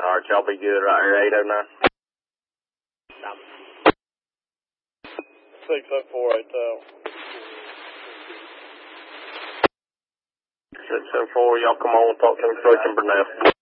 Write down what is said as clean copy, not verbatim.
All right, y'all be good right here, 809. 6048. 604, y'all come on, talk to him, Sergeant Burnett.